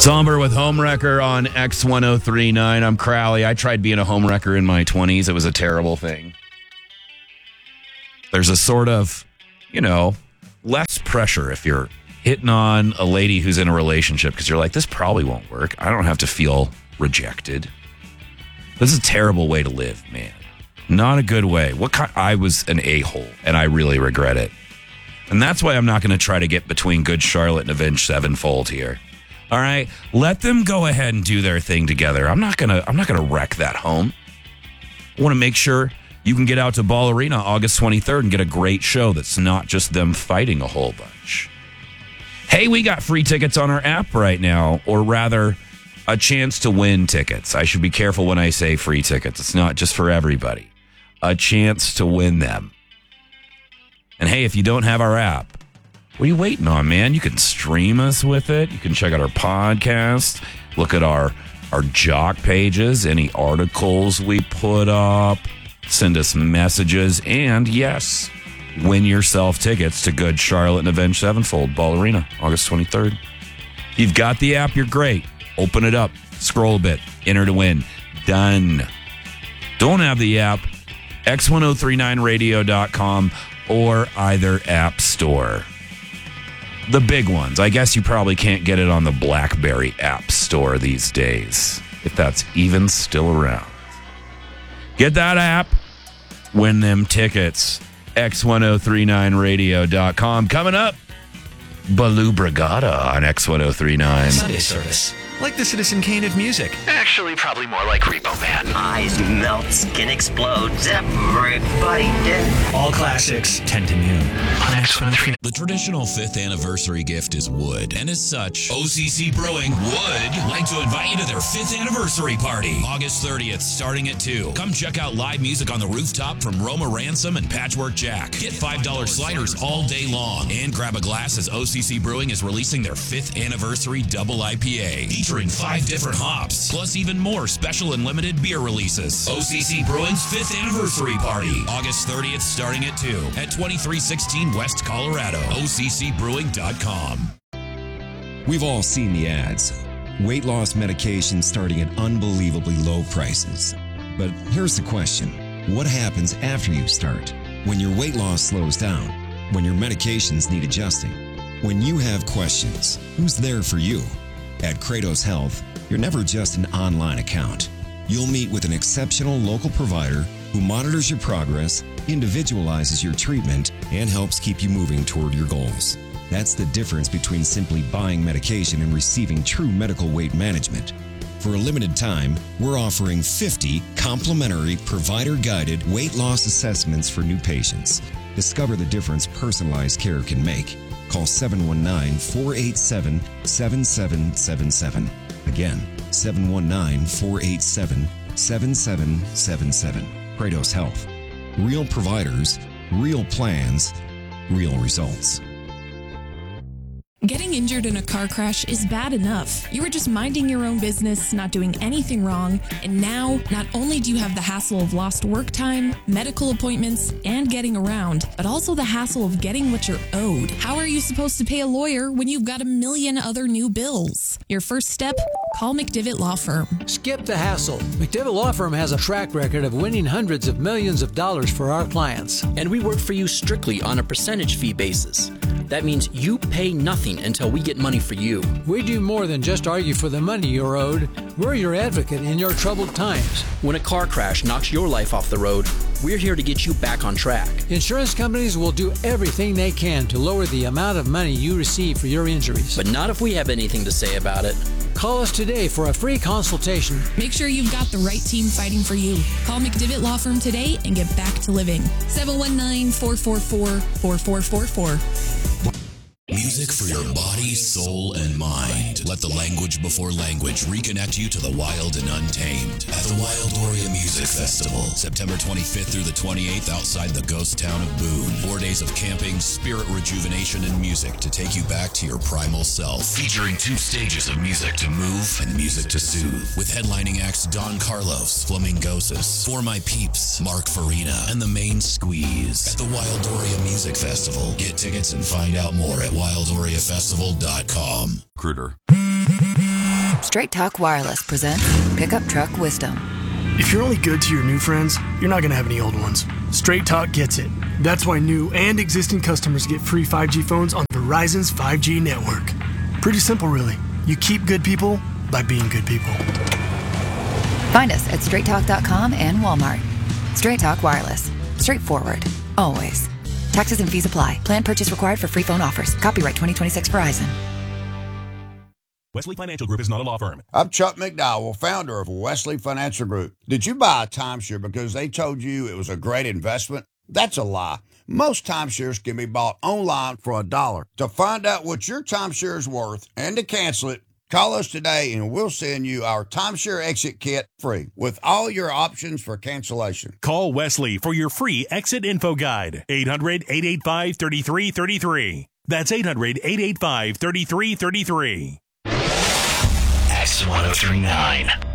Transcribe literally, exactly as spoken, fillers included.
Somber with Homewrecker on X ten thirty-nine. I'm Crowley. I tried being a homewrecker in my twenties. It was a terrible thing. There's a sort of, you know, less pressure if you're hitting on a lady who's in a relationship because you're like, this probably won't work. I don't have to feel rejected. This is a terrible way to live, man. Not a good way. What kind? I was an a-hole, and I really regret it. And that's why I'm not going to try to get between Good Charlotte and Avenged Sevenfold here. All right, let them go ahead and do their thing together. I'm not gonna. I'm not gonna wreck that home. I want to make sure you can get out to Ball Arena August twenty-third and get a great show that's not just them fighting a whole bunch. Hey, we got free tickets on our app right now, or rather, a chance to win tickets. I should be careful when I say free tickets. It's not just for everybody. A chance to win them. And hey, if you don't have our app, what are you waiting on, man? You can stream us with it. You can check out our podcast. Look at our, our jock pages, any articles we put up. Send us messages. And yes, win yourself tickets to Good Charlotte and Avenged Sevenfold, Ball Arena, August twenty-third. If you've got the app, you're great. Open it up. Scroll a bit. Enter to win. Done. Don't have the app. X ten thirty-nine radio dot com or either app store. The big ones. I guess you probably can't get it on the BlackBerry App Store these days, if that's even still around. Get that app. Win them tickets. X ten thirty-nine radio dot com. Coming up, Baloo Brigada on X ten thirty-nine. Sunday service. Like the Citizen Kane of music. Actually, probably more like Repo Man. Eyes melt, skin explodes, everybody dead. All classics, ten to noon. On X ten thirty-nine. The traditional fifth anniversary gift is wood, and as such, O C C Brewing would like to invite you to their fifth anniversary party, August thirtieth, starting at two. Come check out live music on the rooftop from Roma Ransom and Patchwork Jack. Get five dollar sliders all day long, and grab a glass as O C C Brewing is releasing their fifth anniversary double I P A, featuring five different hops, plus even more special and limited beer releases. O C C Brewing's fifth anniversary party, August thirtieth, starting at two at twenty-three sixteen West Colorado. O C C brewing dot com. We've all seen the ads. Weight loss medications starting at unbelievably low prices. But here's the question. What happens after you start? When your weight loss slows down? When your medications need adjusting? When you have questions, who's there for you? At Kratos Health, you're never just an online account. You'll meet with an exceptional local provider who monitors your progress, individualizes your treatment, and helps keep you moving toward your goals. That's the difference between simply buying medication and receiving true medical weight management. For a limited time, we're offering fifty complimentary provider-guided weight loss assessments for new patients. Discover the difference personalized care can make. Call seven one nine, four eight seven, seven seven seven seven. Again, seven one nine, four eight seven, seven seven seven seven. Kratos Health. Real providers, real plans, real results. Getting injured in a car crash is bad enough. You were just minding your own business, not doing anything wrong, and now, not only do you have the hassle of lost work time, medical appointments, and getting around, but also the hassle of getting what you're owed. How are you supposed to pay a lawyer when you've got a million other new bills? Your first step? Call McDivitt Law Firm. Skip the hassle. McDivitt Law Firm has a track record of winning hundreds of millions of dollars for our clients. And we work for you strictly on a percentage fee basis. That means you pay nothing until we get money for you. We do more than just argue for the money you're owed. We're your advocate in your troubled times. When a car crash knocks your life off the road, we're here to get you back on track. Insurance companies will do everything they can to lower the amount of money you receive for your injuries. But not if we have anything to say about it. Call us today for a free consultation. Make sure you've got the right team fighting for you. Call McDivitt Law Firm today and get back to living. seven one nine, four four four, four four four four. Music for your body, soul, and mind. Let the language before language reconnect you to the wild and untamed at the Wildoria Music Festival, September twenty-fifth through the twenty-eighth outside the ghost town of Boone. Four days of camping, spirit rejuvenation, and music to take you back to your primal self. Featuring two stages of music to move and music to soothe. With headlining acts Don Carlos, Flamingosis, For My Peeps, Mark Farina, and The Main Squeeze. At the Wildoria Music Festival. Get tickets and find out more at wildoria festival dot com. Critter. Straight Talk Wireless presents Pickup Truck Wisdom. If you're only good to your new friends, you're not going to have any old ones. Straight Talk gets it. That's why new and existing customers get free five G phones on Verizon's five G network. Pretty simple, really. You keep good people by being good people. Find us at straight talk dot com and Walmart. Straight Talk Wireless. Straightforward. Always. Taxes and fees apply. Plan purchase required for free phone offers. Copyright twenty twenty-six Verizon. Wesley Financial Group is not a law firm. I'm Chuck McDowell, founder of Wesley Financial Group. Did you buy a timeshare because they told you it was a great investment? That's a lie. Most timeshares can be bought online for a dollar. To find out what your timeshare is worth and to cancel it, call us today and we'll send you our timeshare exit kit free with all your options for cancellation. Call Wesley for your free exit info guide. eight hundred, eight eight five, three three three three. That's eight hundred, eight eight five, three three three three. X one oh three point nine.